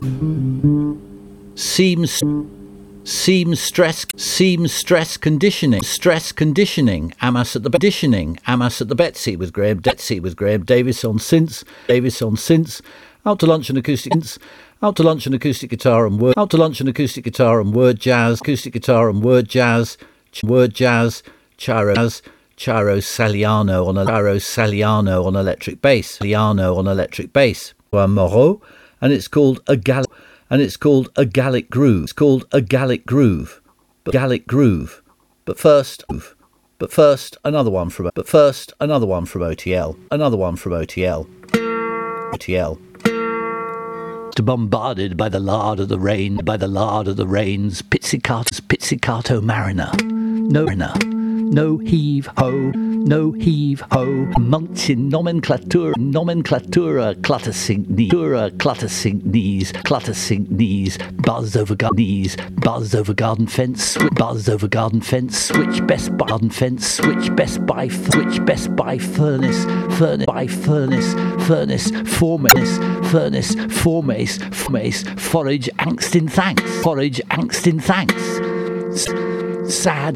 Seems stress conditioning Amas at the Betsy with Graham Davis on synths out to lunch and acoustic guitar and word jazz Charo Saliano on electric bass Moreau, and it's called a Gallic groove. But first another one from OTL. Bombarded by the lard of the rains, pizzicato mariner. No heave ho, Munchkin nomenclatura, clutter sink knees, buzzed over garden fence, switch best by furnace, forage angst in thanks, sad